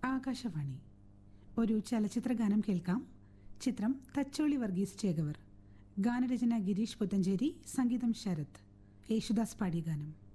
ആകാശവാണി. ഒരു ചലച്ചിത്ര ഗാനം കേൾക്കാം. ചിത്രം തച്ചോളി വർഗീസ് ചേകവർ. ഗാനരചന ഗിരീഷ് പുത്തഞ്ചേരി, സംഗീതം ശരത്. യേശുദാസ് പാടിയ ഗാനം.